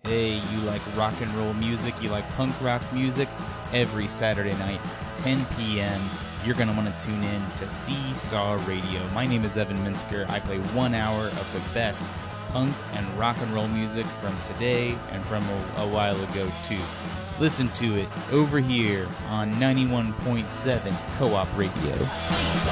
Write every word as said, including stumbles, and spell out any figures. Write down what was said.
Hey, you like rock and roll music, you like punk rock music? Every Saturday night, ten p.m., you're going to want to tune in to Seesaw Radio. My name is Evan Minsker. I play one hour of the best punk and rock and roll music from today and from a, a while ago, too. Listen to it over here on ninety-one point seven Co-op Radio. Seesaw!